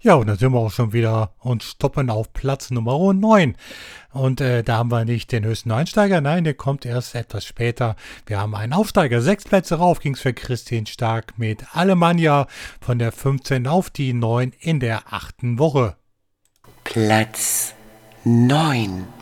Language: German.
Ja, und dann sind wir auch schon wieder und stoppen auf Platz Nummer 9. Und da haben wir nicht den höchsten Einsteiger, nein, der kommt erst etwas später. Wir haben einen Aufsteiger. 6 Plätze rauf ging es für Christine Stark mit Alemannia von der 15 auf die 9 in der 8. Woche. Platz 9.